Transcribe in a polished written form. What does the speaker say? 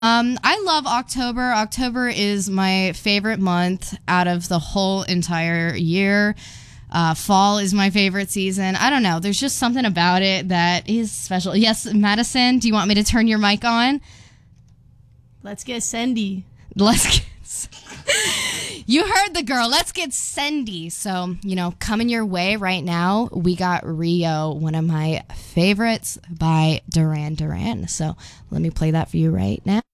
I love October. October is my favorite month out of the whole entire year. Fall is my favorite season. I don't know. There's just something about it that is special. Yes, Madison, do you want me to turn your mic on? Let's get Sendy. You heard the girl. Let's get Sendy. So, coming your way right now, we got Rio, one of my favorites by Duran Duran. So let me play that for you right now.